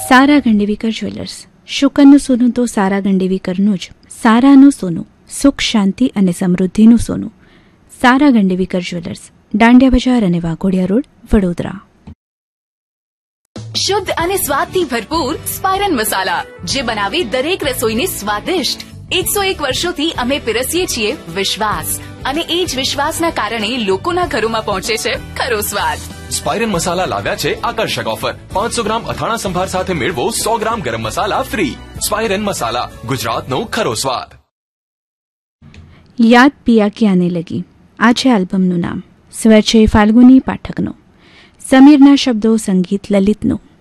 સારા ગંડીવીકર jewellers. શુકનનું સોનું તો સારા ગંડીવીકરનું જ. સારાનું સોનું, સુખ શાંતિ અને સમૃદ્ધિનું સોનું. સારા ગંડીવીકર જ્વેલર્સ, દાંડિયા બજાર અને વાઘોડિયા રોડ, વડોદરા. શુદ્ધ અને સ્વાદથી ભરપૂર સ્પાયરન મસાલા, જે બનાવે દરેક રસોઈને સ્વાદિષ્ટ. 101 વર્ષોથી અમે પીરસીએ છીએ વિશ્વાસ, અને એ જ વિશ્વાસના કારણે લોકોના ઘરોમાં પહોંચે છે ખરો સ્વાદ. સ્પાયરન મસાલા લાવ્યા છે આકર્ષક ઓફર. 500 ગ્રામ અથાણા સંભાર સાથે મેળવો 100 ગ્રામ ગરમ મસાલા ફ્રી. સ્પાયરન મસાલા, ગુજરાતનો ખરો સ્વાદ. યાદ પિયા કે આને લગી, આ છે આલ્બમનું નામ. સ્વર છે ફાલ્ગુની પાઠકનો, સમીરના શબ્દો, સંગીત લલિતનું.